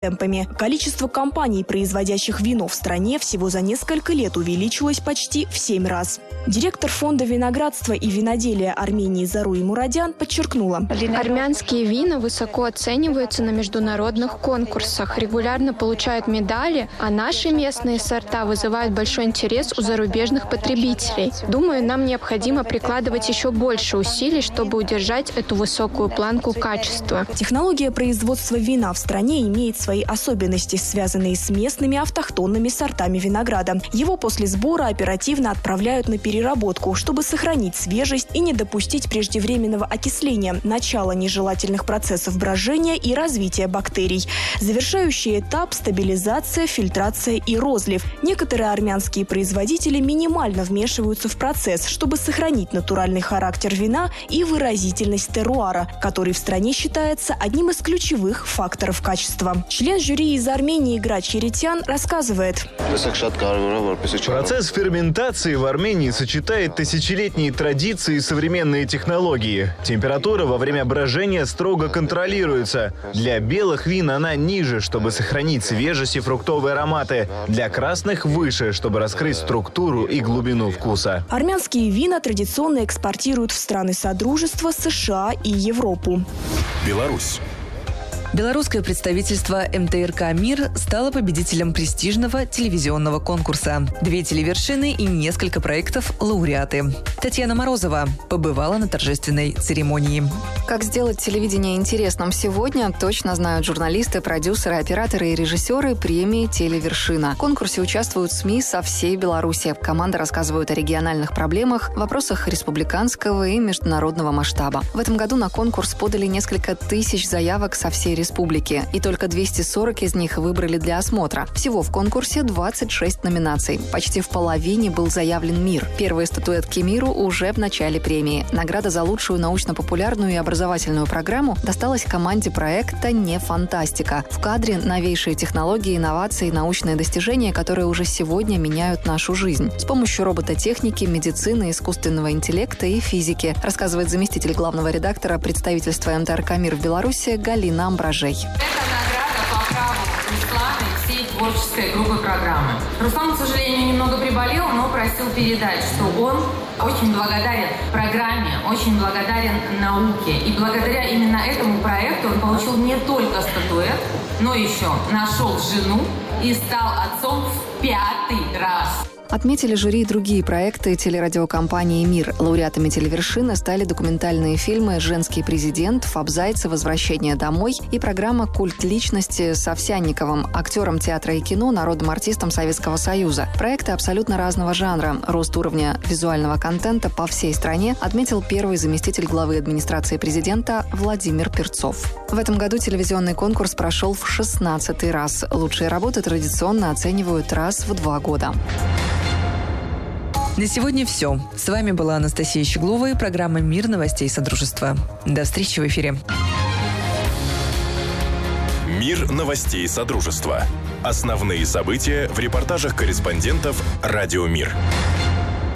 темпами. Количество компаний, производящих вино в стране, всего за несколько лет увеличилось почти в 7 раз. Директор фонда виноградства и виноделия Армении Заруи Мурадян подчеркнула: армянские вина высоко оцениваются на международных конкурсах, регулярно получают медали, а наши местные сорта вызывают большой интерес у зарубежных потребителей. Думаю, нам необходимо прикладывать еще больше усилий, чтобы удержать эту высокую планку качества. Технология производства вина в стране имеет свои особенности, связанные с местными автохтонными сортами винограда. Его после сбора оперативно отправляют на переработку, чтобы сохранить свежесть и не допустить преждевременного окисления, начала нежелательных процессов брожения и развития бактерий. Завершающий этап – стабилизация, фильтрация и розлив. Некоторые армянские производители минимально вмешиваются в процесс, чтобы сохранить натуральный характер вина и выразительность теруара, который в стране считается одним из ключевых факторов качества. Член жюри из Армении Игра Черетян рассказывает: процесс ферментации в Армении сочетает тысячелетние традиции и современные технологии. Температура во время брожения строго контролируется. Для белых вин она ниже, чтобы сохранить свежесть и фруктовые ароматы. Для красных выше, чтобы раскрыть структуру и глубину вкуса. Армянские вина традиционно экспортируют в страны Содружества, США и Европу. Беларусь. Белорусское представительство МТРК «Мир» стало победителем престижного телевизионного конкурса. 2 телевершины и несколько проектов лауреаты. Татьяна Морозова побывала на торжественной церемонии. Как сделать телевидение интересным сегодня, точно знают журналисты, продюсеры, операторы и режиссеры премии «Телевершина». В конкурсе участвуют СМИ со всей Беларуси. Команда рассказывает о региональных проблемах, вопросах республиканского и международного масштаба. В этом году на конкурс подали несколько тысяч заявок со всей республики, и только 240 из них выбрали для осмотра. Всего в конкурсе 26 номинаций. Почти в половине был заявлен «Мир». Первые статуэтки «Миру» уже в начале премии. Награда за лучшую научно-популярную и образовательную программу досталась команде проекта «Не фантастика». В кадре новейшие технологии, инновации и научные достижения, которые уже сегодня меняют нашу жизнь. С помощью робототехники, медицины, искусственного интеллекта и физики, рассказывает заместитель главного редактора представительства МТРК «Мир» в Беларуси Галина Амбражей. Это награда по праву Руслана и всей творческой группы программы. Руслан, к сожалению, немного приболел, но просил передать, что он очень благодарен программе, очень благодарен науке. И благодаря именно этому проекту он получил не только статуэтку, но еще нашел жену и стал отцом в 5-й раз. Отметили жюри и другие проекты телерадиокомпании «Мир». Лауреатами телевершины стали документальные фильмы «Женский президент», «Фаб Зайца», «Возвращение домой» и программа «Культ личности» с Овсянниковым, актером театра и кино, народным артистом Советского Союза. Проекты абсолютно разного жанра. Рост уровня визуального контента по всей стране отметил первый заместитель главы администрации президента Владимир Перцов. В этом году телевизионный конкурс прошел в 16-й раз. Лучшие работы традиционно оценивают раз в 2 года. На сегодня все. С вами была Анастасия Щеглова и программа «Мир новостей Содружества». До встречи в эфире. Мир новостей Содружества. Основные события в репортажах корреспондентов «Радио Мир».